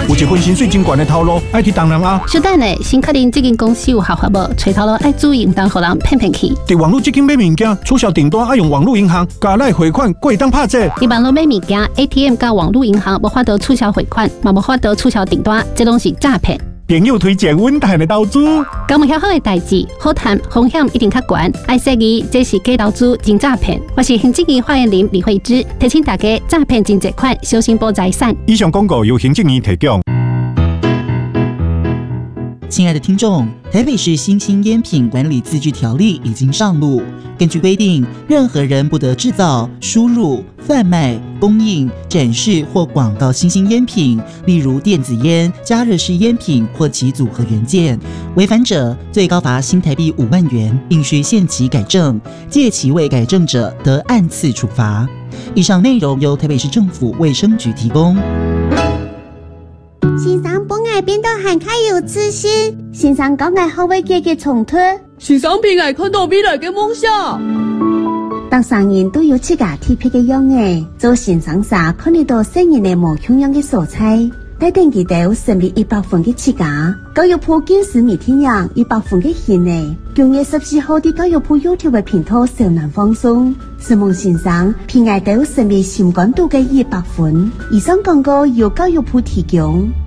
有一份薪水真悬的头路，爱去东南亚。 小等下，先确定这间公司有合法无？找头路爱注意，唔当互人骗去。 伫网络这间买物件，促销订单爱用网络银行，加来汇款，过会当拍折。 伫网络买物件 ，ATM 加网络银行无法度促销汇款，嘛无法度促销订单，这拢是诈骗。 朋友推荐稳赚的投资， 搞唔晓好的代志，好谈风险一定较悬。爱说伊这是假投资、真诈骗。我是行政院发言人李慧芝，提醒大家诈骗真济款，小心保财产。 以上广告由行政院提供。 亲爱的听众，台北市新兴烟品管理自治条例已经上路。根据规定，任何人不得制造、输入、贩卖、供应、展示或广告新兴烟品，例如电子烟、加热式烟品或其组合元件。违反者，最高罚新台币5万元，并需限期改正。届期未改正者，得按次处罚。以上内容由台北市政府卫生局提供。 先生本爱变得很开有自信，先生讲爱好为解决冲突， 先生偏爱看到未来的梦想。 当商人都有自家特别的样诶，做先生啥看得到生人的无同样的素材，带定记得身边100分的自家。教育部今时每天样100分的现诶，9月14號的教育部 YouTube 的頻道上南放送，希望先生偏愛到身邊情感度嘅100分。以上廣告由教育部提供。